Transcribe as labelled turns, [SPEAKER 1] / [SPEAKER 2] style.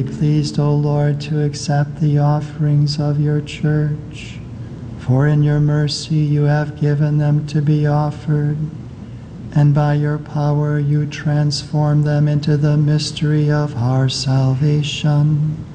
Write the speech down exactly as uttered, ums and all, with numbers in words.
[SPEAKER 1] Be pleased, O Lord, to accept the offerings of your church, for in your mercy you have given them to be offered, and by your power you transform them into the mystery of our salvation.